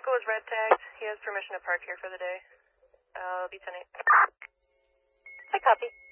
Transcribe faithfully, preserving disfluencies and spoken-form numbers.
Echo is red tagged. He has permission to park here for the day. Uh, be ten eight. I copy.